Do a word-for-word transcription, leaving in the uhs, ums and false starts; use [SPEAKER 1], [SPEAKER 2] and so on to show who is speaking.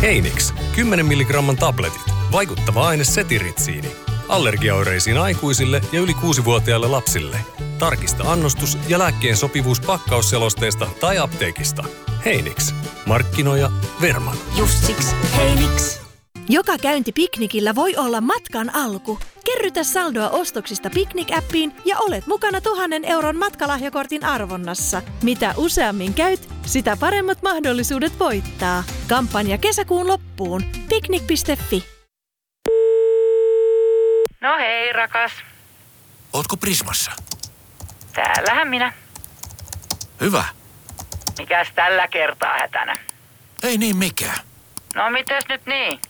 [SPEAKER 1] Heinix, kymmenen milligramman tabletit. Vaikuttava aine setiritsiini. Allergiaoireisiin aikuisille ja yli kuusivuotiaille lapsille. Tarkista annostus ja lääkkeen sopivuus pakkausselosteesta tai apteekista. Heinix. Markkinoija Verman.
[SPEAKER 2] Just siksi Heinix.
[SPEAKER 3] Joka käynti piknikillä voi olla matkan alku. Kerrytä saldoa ostoksista Piknik-appiin ja olet mukana tuhannen euron matkalahjakortin arvonnassa. Mitä useammin käyt, sitä paremmat mahdollisuudet voittaa. Kampanja kesäkuun loppuun. Piknik piste fi.
[SPEAKER 4] No hei, rakas.
[SPEAKER 5] Ootko Prismassa?
[SPEAKER 4] Täällähän minä.
[SPEAKER 5] Hyvä.
[SPEAKER 4] Mikäs tällä kertaa hätänä?
[SPEAKER 5] Ei niin mikään.
[SPEAKER 4] No mites nyt niin?